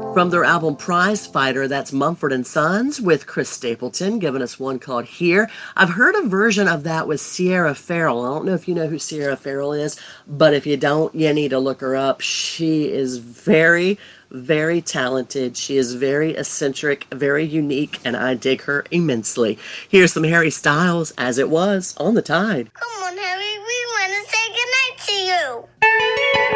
From their album Prize Fighter, that's Mumford and Sons with Chris Stapleton, giving us one called Here. I've heard a version of that with Sierra Farrell. I don't know if you know who Sierra Farrell is, but if you don't, you need to look her up. She is very, very talented. She is very eccentric, very unique, and I dig her immensely. Here's some Harry Styles, As It Was on the Tide. Come on,